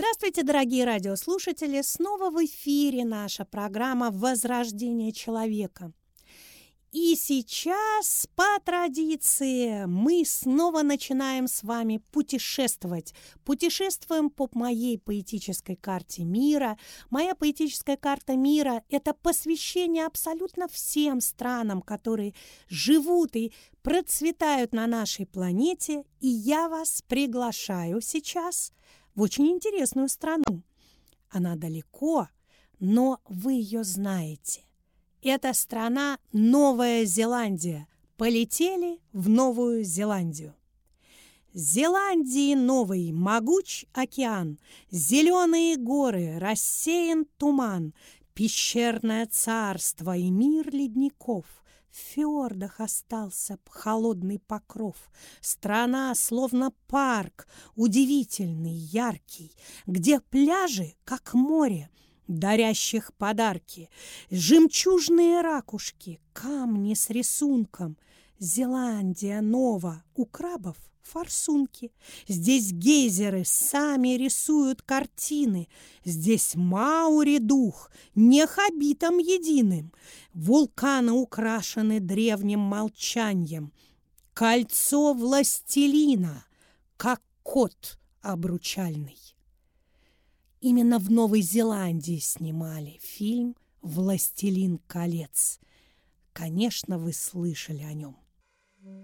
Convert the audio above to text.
Здравствуйте, дорогие радиослушатели! Снова в эфире наша программа «Возрождение человека». И сейчас, по традиции, мы снова начинаем с вами путешествовать. Путешествуем по моей поэтической карте мира. Моя поэтическая карта мира – это посвящение абсолютно всем странам, которые живут и процветают на нашей планете. И я вас приглашаю сейчас в очень интересную страну. Она далеко, но вы ее знаете. Это страна Новая Зеландия. Полетели в Новую Зеландию. Зеландии новый могуч океан, зеленые горы, рассеян туман, пещерное царство и мир ледников. В фьордах остался холодный покров. Страна, словно парк, удивительный, яркий, где пляжи, как море, дарящих подарки, жемчужные ракушки, камни с рисунком. Зеландия нова, у крабов форсунки. Здесь гейзеры сами рисуют картины. Здесь маори дух, не хоббитом единым. Вулканы украшены древним молчанием. Кольцо властелина, как кот обручальный. Именно в Новой Зеландии снимали фильм «Властелин колец». Конечно, вы слышали о нем.